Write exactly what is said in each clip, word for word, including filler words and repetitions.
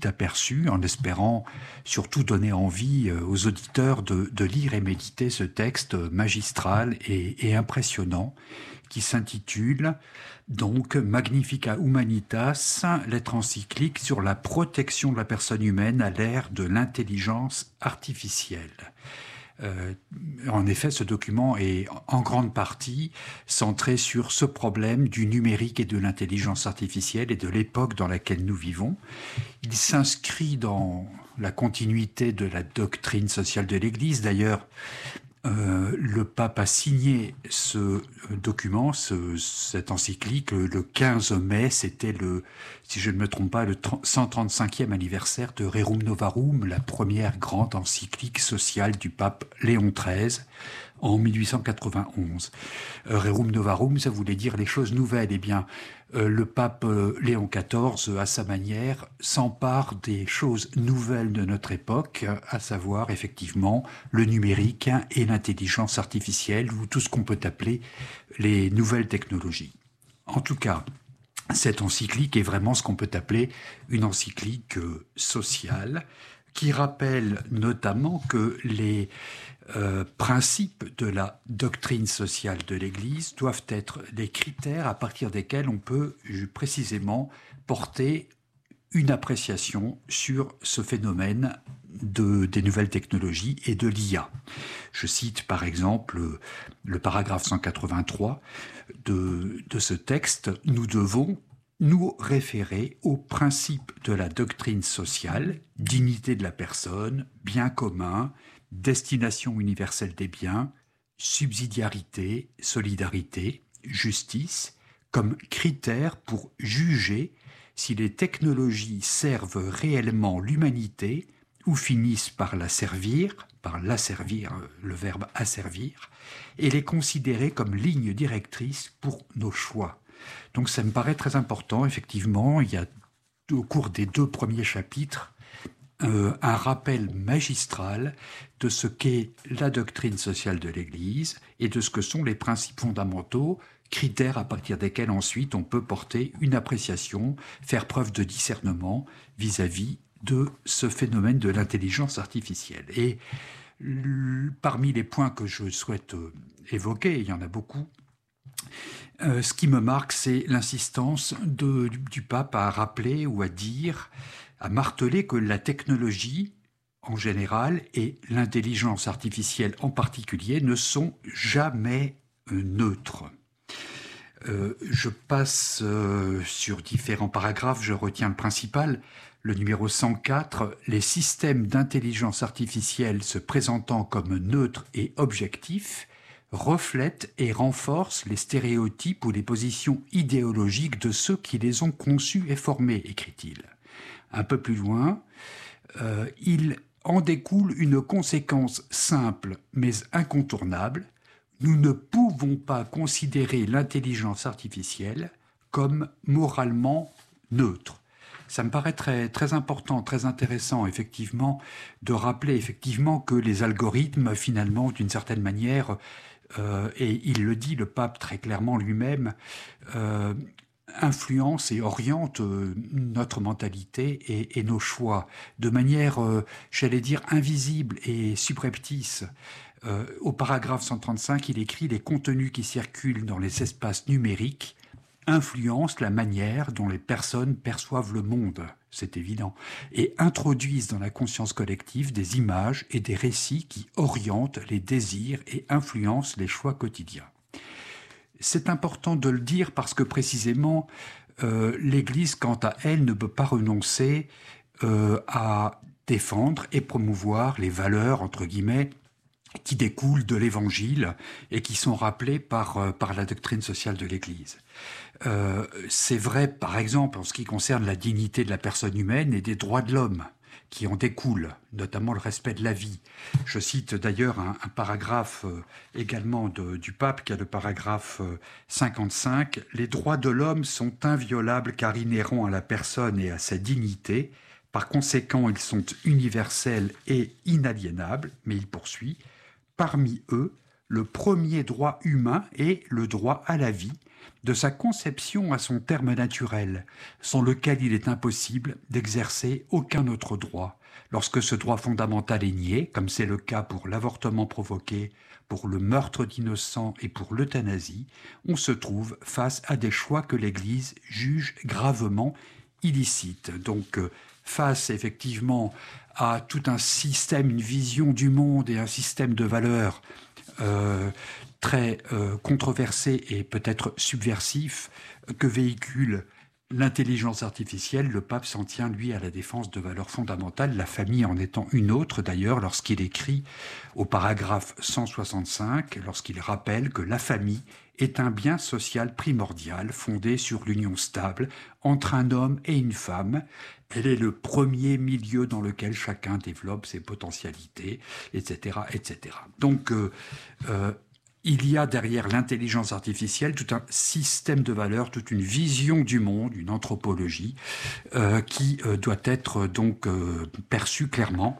d'aperçu, en espérant surtout donner envie aux auditeurs de, de lire et méditer ce texte magistral et, et impressionnant qui s'intitule donc Magnificat Humanitas, lettre encyclique sur la protection de la personne humaine à l'ère de l'intelligence artificielle. Euh, en effet, ce document est en grande partie centré sur ce problème du numérique et de l'intelligence artificielle et de l'époque dans laquelle nous vivons. Il s'inscrit dans la continuité de la doctrine sociale de l'Église. D'ailleurs, Euh, le pape a signé ce document, ce, cette encyclique, le, le quinze mai, c'était le, si je ne me trompe pas, le cent trente-cinquième anniversaire de Rerum Novarum, la première grande encyclique sociale du pape Léon treize, en mille huit cent quatre-vingt-onze. Euh, Rerum Novarum, ça voulait dire les choses nouvelles. Eh bien, euh, le pape euh, Léon quatorze, à sa manière, s'empare des choses nouvelles de notre époque, à savoir effectivement le numérique et l'intelligence artificielle, ou tout ce qu'on peut appeler les nouvelles technologies. En tout cas, cette encyclique est vraiment ce qu'on peut appeler une encyclique euh, sociale, qui rappelle notamment que les euh, principes de la doctrine sociale de l'Église doivent être des critères à partir desquels on peut précisément porter une appréciation sur ce phénomène de, des nouvelles technologies et de l'I A. Je cite par exemple le paragraphe cent quatre-vingt-trois de, de ce texte. Nous devons nous référer aux principes de la doctrine sociale, dignité de la personne, bien commun, destination universelle des biens, subsidiarité, solidarité, justice, comme critères pour juger si les technologies servent réellement l'humanité ou finissent par la servir, par l'asservir, le verbe asservir, et les considérer comme ligne directrice pour nos choix. Donc ça me paraît très important, effectivement. Il y a au cours des deux premiers chapitres euh, un rappel magistral de ce qu'est la doctrine sociale de l'Église et de ce que sont les principes fondamentaux, critères à partir desquels ensuite on peut porter une appréciation, faire preuve de discernement vis-à-vis de ce phénomène de l'intelligence artificielle. Et parmi les points que je souhaite évoquer, il y en a beaucoup, Euh, ce qui me marque, c'est l'insistance de, du, du pape à rappeler ou à dire, à marteler que la technologie en général et l'intelligence artificielle en particulier ne sont jamais euh, neutres. Euh, je passe euh, sur différents paragraphes, je retiens le principal. Le numéro cent quatre, les systèmes d'intelligence artificielle se présentant comme neutres et objectifs reflètent et renforcent les stéréotypes ou les positions idéologiques de ceux qui les ont conçus et formés, écrit-il. Un peu plus loin, euh, il en découle une conséquence simple mais incontournable. Nous ne pouvons pas considérer l'intelligence artificielle comme moralement neutre. Ça me paraît très, très important, très intéressant, effectivement, de rappeler effectivement que les algorithmes, finalement, d'une certaine manière, euh, et il le dit, le pape très clairement lui-même, euh, influencent et orientent euh, notre mentalité et, et nos choix de manière, euh, j'allais dire, invisible et subreptice. Euh, au paragraphe cent trente-cinq, il écrit « Les contenus qui circulent dans les espaces numériques influencent la manière dont les personnes perçoivent le monde, c'est évident, et introduisent dans la conscience collective des images et des récits qui orientent les désirs et influencent les choix quotidiens. » C'est important de le dire parce que précisément, euh, l'Église, quant à elle, ne peut pas renoncer euh, à défendre et promouvoir les valeurs, entre guillemets, qui découlent de l'Évangile et qui sont rappelées par, euh, par la doctrine sociale de l'Église. Euh, c'est vrai, par exemple, en ce qui concerne la dignité de la personne humaine et des droits de l'homme qui en découlent, notamment le respect de la vie. Je cite d'ailleurs un, un paragraphe euh, également de, du pape, qui est le paragraphe euh, cinquante-cinq. « Les droits de l'homme sont inviolables car inhérents à la personne et à sa dignité. Par conséquent, ils sont universels et inaliénables. » Mais il poursuit. « Parmi eux, le premier droit humain est le droit à la vie, de sa conception à son terme naturel, sans lequel il est impossible d'exercer aucun autre droit. Lorsque ce droit fondamental est nié, comme c'est le cas pour l'avortement provoqué, pour le meurtre d'innocents et pour l'euthanasie, on se trouve face à des choix que l'Église juge gravement illicites. Donc, face effectivement à tout un système, une vision du monde et un système de valeurs euh, très euh, controversé et peut-être subversif que véhicule l'intelligence artificielle, le pape s'en tient, lui, à la défense de valeurs fondamentales, la famille en étant une autre, d'ailleurs, lorsqu'il écrit au paragraphe cent soixante-cinq, lorsqu'il rappelle que la famille est un bien social primordial fondé sur l'union stable entre un homme et une femme. Elle est le premier milieu dans lequel chacun développe ses potentialités, et cetera, et cetera. Donc, euh, euh, il y a derrière l'intelligence artificielle tout un système de valeurs, toute une vision du monde, une anthropologie euh, qui euh, doit être donc euh, perçue clairement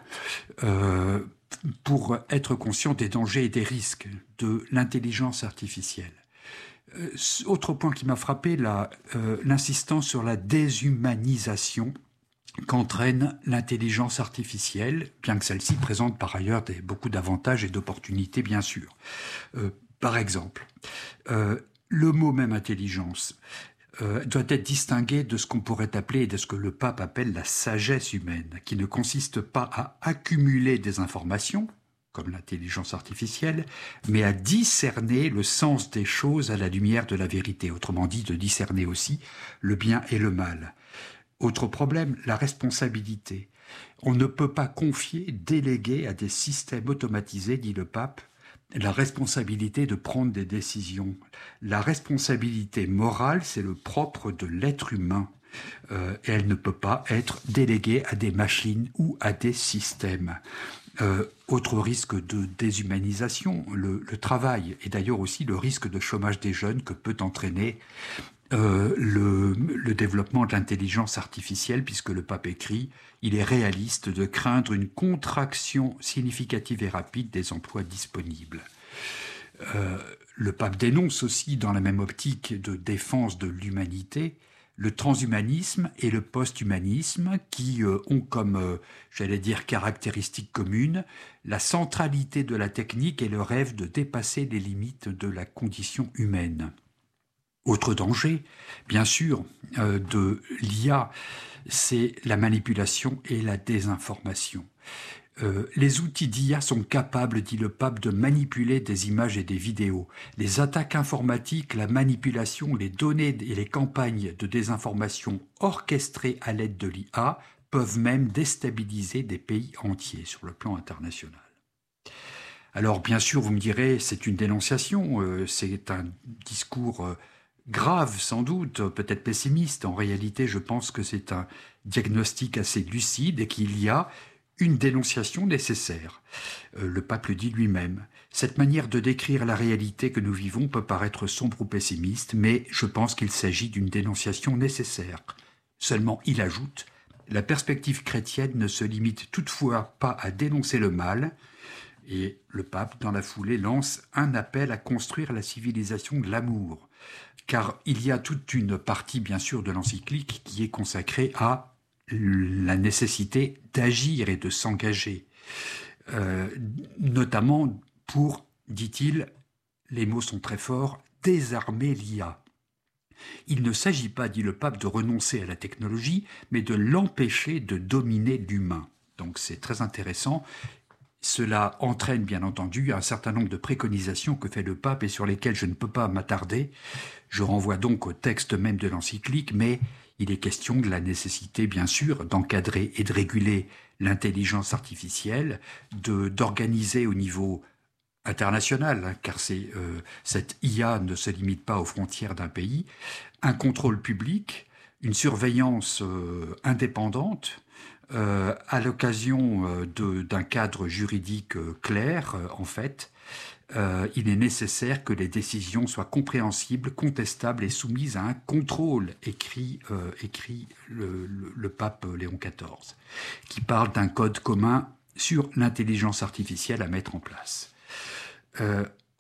euh, pour être conscient des dangers et des risques de l'intelligence artificielle. Euh, autre point qui m'a frappé, la, euh, l'insistance sur la déshumanisation qu'entraîne l'intelligence artificielle, bien que celle-ci présente par ailleurs des, beaucoup d'avantages et d'opportunités, bien sûr. Euh, par exemple, euh, le mot même intelligence euh, doit être distingué de ce qu'on pourrait appeler, et de ce que le pape appelle la sagesse humaine, qui ne consiste pas à accumuler des informations, comme l'intelligence artificielle, mais à discerner le sens des choses à la lumière de la vérité, autrement dit, de discerner aussi le bien et le mal. Autre problème, la responsabilité. On ne peut pas confier, déléguer à des systèmes automatisés, dit le pape, la responsabilité de prendre des décisions. La responsabilité morale, c'est le propre de l'être humain. Euh, et elle ne peut pas être déléguée à des machines ou à des systèmes. Euh, autre risque de déshumanisation, le, le travail, et d'ailleurs aussi le risque de chômage des jeunes que peut entraîner Euh, le, le développement de l'intelligence artificielle, puisque le pape écrit « Il est réaliste de craindre une contraction significative et rapide des emplois disponibles euh, ». Le pape dénonce aussi, dans la même optique de défense de l'humanité, le transhumanisme et le post-humanisme qui euh, ont comme, euh, j'allais dire, caractéristique commune la centralité de la technique et le rêve de dépasser les limites de la condition humaine. Autre danger, bien sûr, euh, de l'I A, c'est la manipulation et la désinformation. Euh, les outils d'I A sont capables, dit le pape, de manipuler des images et des vidéos. Les attaques informatiques, la manipulation, les données et les campagnes de désinformation orchestrées à l'aide de l'I A peuvent même déstabiliser des pays entiers sur le plan international. Alors, bien sûr, vous me direz, c'est une dénonciation, euh, c'est un discours euh, grave, sans doute, peut-être pessimiste. En réalité, je pense que c'est un diagnostic assez lucide et qu'il y a une dénonciation nécessaire. Euh, le pape le dit lui-même. Cette manière de décrire la réalité que nous vivons peut paraître sombre ou pessimiste, mais je pense qu'il s'agit d'une dénonciation nécessaire. Seulement, il ajoute, la perspective chrétienne ne se limite toutefois pas à dénoncer le mal, et le pape, dans la foulée, lance un appel à construire la civilisation de l'amour. Car il y a toute une partie, bien sûr, de l'encyclique qui est consacrée à la nécessité d'agir et de s'engager, euh, notamment pour, dit-il, les mots sont très forts, désarmer l'I A. Il ne s'agit pas, dit le pape, de renoncer à la technologie, mais de l'empêcher de dominer l'humain. Donc c'est très intéressant. Cela entraîne bien entendu un certain nombre de préconisations que fait le pape et sur lesquelles je ne peux pas m'attarder. Je renvoie donc au texte même de l'encyclique, mais il est question de la nécessité, bien sûr, d'encadrer et de réguler l'intelligence artificielle, de, d'organiser au niveau international, hein, car c'est, euh, cette I A ne se limite pas aux frontières d'un pays, un contrôle public, une surveillance euh, indépendante, Euh, à l'occasion euh, de, d'un cadre juridique euh, clair, euh, en fait, euh, il est nécessaire que les décisions soient compréhensibles, contestables et soumises à un contrôle, écrit, euh, écrit le, le, le pape Léon quatorze, qui parle d'un code commun sur l'intelligence artificielle à mettre en place. Euh,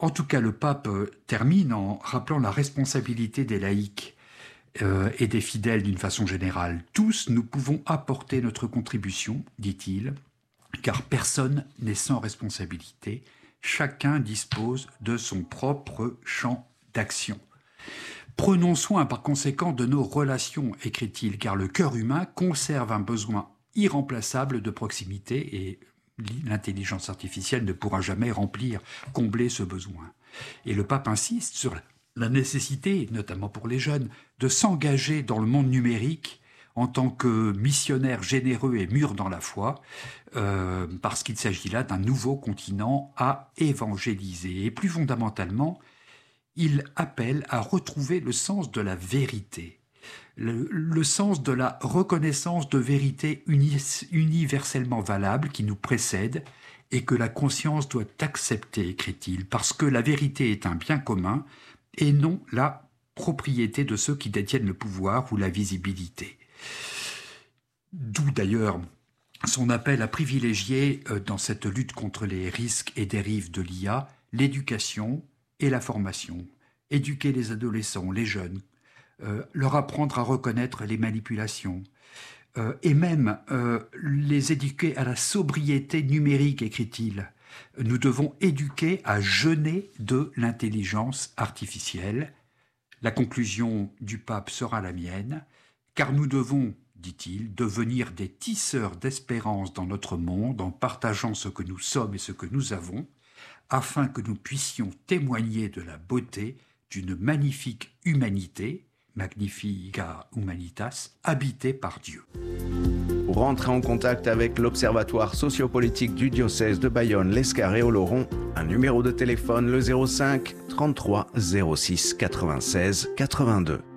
En tout cas, le pape termine en rappelant la responsabilité des laïcs euh, et des fidèles d'une façon générale. Tous, nous pouvons apporter notre contribution, dit-il, car personne n'est sans responsabilité. Chacun dispose de son propre champ d'action. Prenons soin par conséquent de nos relations, écrit-il, car le cœur humain conserve un besoin irremplaçable de proximité et l'intelligence artificielle ne pourra jamais remplir, combler ce besoin. Et le pape insiste sur la nécessité, notamment pour les jeunes, de s'engager dans le monde numérique en tant que missionnaires généreux et mûrs dans la foi, euh, parce qu'il s'agit là d'un nouveau continent à évangéliser. Et plus fondamentalement, il appelle à retrouver le sens de la vérité, le, le sens de la reconnaissance de vérité uni, universellement valable qui nous précède et que la conscience doit accepter, écrit-il, parce que la vérité est un bien commun et non la propriété de ceux qui détiennent le pouvoir ou la visibilité. D'où d'ailleurs son appel à privilégier, euh, dans cette lutte contre les risques et dérives de l'I A, l'éducation et la formation. Éduquer les adolescents, les jeunes, euh, leur apprendre à reconnaître les manipulations, euh, et même euh, les éduquer à la sobriété numérique, écrit-il. Nous devons éduquer à jeûner de l'intelligence artificielle. La conclusion du pape sera la mienne, car nous devons, dit-il, devenir des tisseurs d'espérance dans notre monde en partageant ce que nous sommes et ce que nous avons, afin que nous puissions témoigner de la beauté d'une magnifique humanité, magnifica humanitas, habitée par Dieu. Pour rentrer en contact avec l'Observatoire sociopolitique du diocèse de Bayonne, l'Escar et Oloron, un numéro de téléphone le zéro cinq trente-trois zéro six quatre-vingt-seize quatre-vingt-deux.